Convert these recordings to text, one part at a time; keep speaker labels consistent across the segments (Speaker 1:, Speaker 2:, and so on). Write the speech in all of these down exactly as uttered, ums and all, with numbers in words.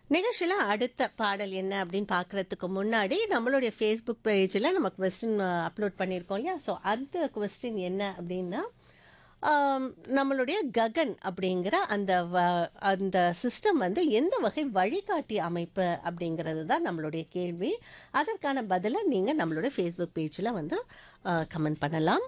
Speaker 1: நிகழ்ச்சியில அடுத்த பாடல் என்ன அப்படின்னு பார்க்கறதுக்கு முன்னாடி, நம்மளுடைய Facebook பேஜ்ல நம்ம கொஸ்டின் அப்லோட் பண்ணியிருக்கோம் இல்லையா? ஸோ அந்த கொஸ்டின் என்ன அப்படின்னா, ஆம், நம்மளுடைய ககன் அப்படிங்கிற அந்த வ அந்த சிஸ்டம் வந்து எந்த வகை வழிகாட்டி அமைப்பு அப்படிங்கிறது தான் நம்மளுடைய கேள்வி. அதற்கான பதிலை நீங்கள் நம்மளுடைய Facebook பேஜில் வந்து கமெண்ட் பண்ணலாம்.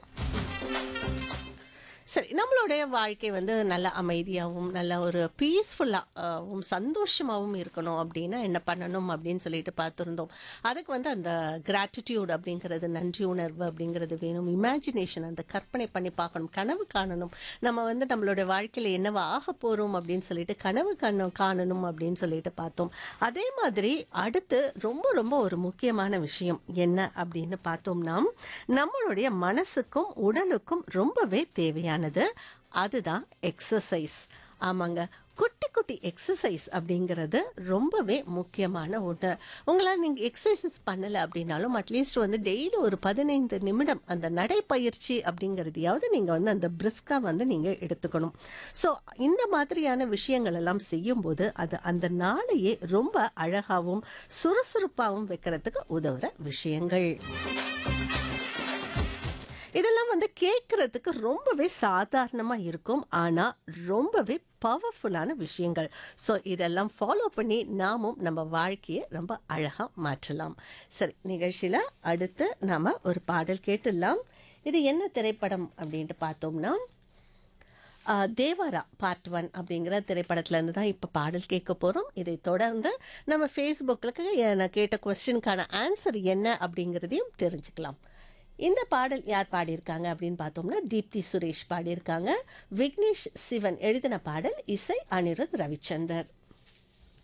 Speaker 1: சரி, நம்மளுடைய வாழ்க்கை வந்து நல்ல அமைதியாகவும் நல்ல ஒரு பீஸ்ஃபுல்லாகவும் சந்தோஷமாகவும் இருக்கணும் அப்படின்னா என்ன பண்ணணும் அப்படின்னு சொல்லிட்டு பார்த்துருந்தோம். அதுக்கு வந்து அந்த கிராட்டிடியூட் அப்படிங்கிறது, நன்றி உணர்வு அப்படிங்கிறது வேணும். இமேஜினேஷன், அந்த கற்பனை பண்ணி பார்க்கணும், கனவு காணணும். நம்ம வந்து நம்மளுடைய வாழ்க்கையில் என்னவா ஆக போகிறோம் அப்படின்னு சொல்லிட்டு கனவு கண்ண காணணும் அப்படின்னு சொல்லிட்டு பார்த்தோம். அதே மாதிரி அடுத்து ரொம்ப ரொம்ப ஒரு முக்கியமான விஷயம் என்ன அப்படின்னு பார்த்தோம்னா, நம்மளுடைய மனசுக்கும் உடலுக்கும் ரொம்பவே தேவையானது அதுதான் எக்ஸசைஸ். ஆமாங்க, குட்டி குட்டி எக்ஸசைஸ் அப்படிங்கிறது ரொம்பவே முக்கியமான ஒன்று. உங்களால் நீங்கள் எக்ஸசைஸ் பண்ணலை அப்படின்னாலும் அட்லீஸ்ட் வந்து டெய்லி ஒரு பதினைந்து நிமிடம் அந்த நடைப்பயிற்சி அப்படிங்கிறதையாவது நீங்கள் வந்து அந்த பிரிஸ்காக வந்து நீங்கள் எடுத்துக்கணும். ஸோ இந்த மாதிரியான விஷயங்கள் எல்லாம் செய்யும்போது அது அந்த நாளையே ரொம்ப அழகாகவும் சுறுசுறுப்பாகவும் வைக்கிறதுக்கு உதவுற விஷயங்கள். இதெல்லாம் வந்து கேட்குறதுக்கு ரொம்பவே சாதாரணமாக இருக்கும், ஆனால் ரொம்பவே பவர்ஃபுல்லான விஷயங்கள். ஸோ இதெல்லாம் ஃபாலோ பண்ணி நாமும் நம்ம வாழ்க்கையை ரொம்ப அழகாக மாற்றலாம். சரி, நிகழ்ச்சியில் அடுத்து நாம் ஒரு பாடல் கேட்டுடலாம். இது என்ன திரைப்படம் அப்படின்ட்டு பார்த்தோம்னா, தேவரா பார்ட் ஒன் அப்படிங்கிற திரைப்படத்துலேருந்து தான் இப்போ பாடல் கேட்க போகிறோம். இதை தொடர்ந்து நம்ம ஃபேஸ்புக்கில் நான் கேட்ட கொஸ்டினுக்கான ஆன்சர் என்ன அப்படிங்கிறதையும் தெரிஞ்சுக்கலாம். இந்த பாடல் யார் பாடியிருக்காங்க அப்படின்னு பார்த்தோம்னா, தீப்தி சுரேஷ் பாடியிருக்காங்க. விக்னேஷ் சிவன் எழுதின பாடல், இசை அனிருத் ரவிச்சந்தர்.